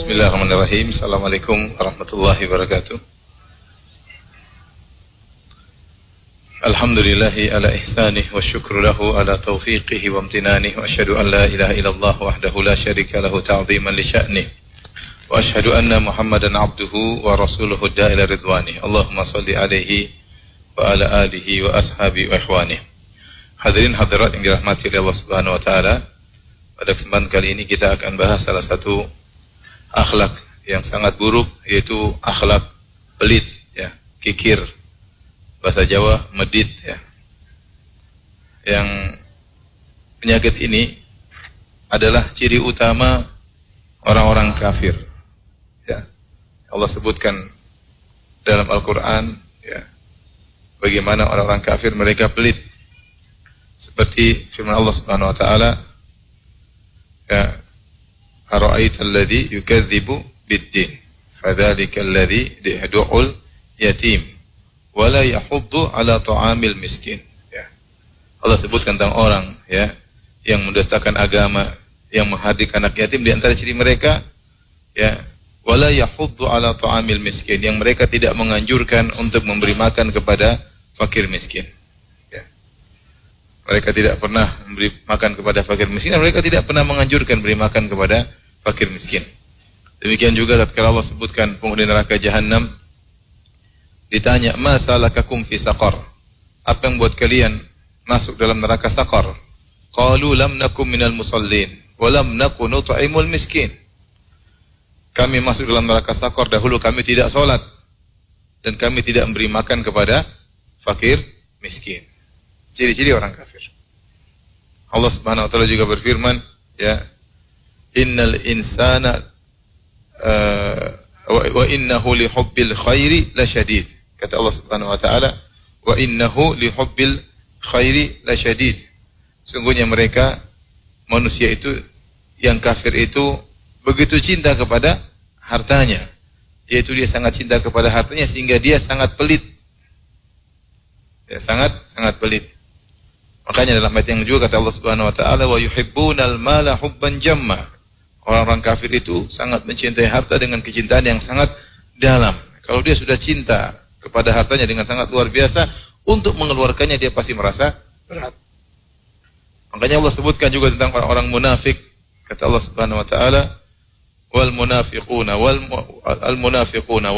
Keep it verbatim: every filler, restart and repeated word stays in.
Bismillahirrahmanirrahim. Assalamualaikum warahmatullahi wabarakatuh. Alhamdulillahi ala ihsanih wa syukru lahu ala taufiqihi wa amtinanih wa asyhadu an la ilaha illallah wahdahu la syarika lahu ta'ziman li sya'nih wa asyhadu anna Muhammadan abduhu wa rasuluhu da'ila ridwanih. Allahumma salli alaihi wa ala alihi wa ashabi wa ikhwanih. Hadirin hadirat yang dirahmati oleh Allah Subhanahu wa taala, pada kesempatan kali ini kita akan bahas salah satu akhlak yang sangat buruk, yaitu akhlak pelit, ya, kikir, bahasa Jawa medit, ya. Yang penyakit ini adalah ciri utama orang-orang kafir, ya. Allah sebutkan dalam Al-Quran, ya, bagaimana orang-orang kafir mereka pelit, seperti firman Allah Subhanahu Wa Taala, ya, ara'aita alladhi yukadzibu bid-din fadzalika alladhi yad'ul yatim wa la yahuddu ala ta'amil miskin. Ya. Allah sebutkan tentang orang, ya, yang mendustakan agama, yang menghadirkan anak yatim. Di antara ciri mereka, ya, wa la yahuddu ala ta'amil miskin, yang mereka tidak menganjurkan untuk memberi makan kepada fakir miskin. Ya. Mereka tidak pernah memberi makan kepada fakir miskin, mereka tidak pernah menganjurkan beri makan kepada fakir miskin. Demikian juga tatkala Allah sebutkan penghuni neraka jahanam, ditanya, "Ma salakakum fi saqar?" Apa yang buat kalian masuk dalam neraka saqar? Qalu lam nakum minal musallin wa lam nakun nut'imul miskin. Kami masuk dalam neraka saqar, dahulu kami tidak salat dan kami tidak memberi makan kepada fakir miskin. Ciri-ciri orang kafir. Allah Subhanahu wa taala juga berfirman, ya, innal insana uh, wa, wa innahu li hubbil khairi lasyadid. Kata Allah Subhanahu wa taala, wa innahu li hubbil khairi lasyadid. Sungguhnya mereka manusia itu yang kafir itu begitu cinta kepada hartanya, yaitu dia sangat cinta kepada hartanya sehingga dia sangat pelit. Ya, sangat sangat pelit. Makanya dalam ayat yang juga kata Allah Subhanahu wa taala, wa yuhibbunal mala hubban jamma. Orang-orang kafir itu sangat mencintai harta dengan kecintaan yang sangat dalam. Kalau dia sudah cinta kepada hartanya dengan sangat luar biasa, untuk mengeluarkannya dia pasti merasa berat. Makanya Allah sebutkan juga tentang orang-orang munafik. Kata Allah Subhanahu wa taala, wal munafiquna wal al munafiquna